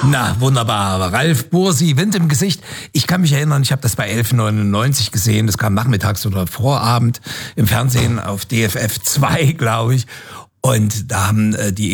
Na, wunderbar. Ralf Bursi, Wind im Gesicht. Ich kann mich erinnern, ich habe das bei 11,99 gesehen. Das kam nachmittags oder Vorabend im Fernsehen auf DFF 2, glaube ich. Und da haben die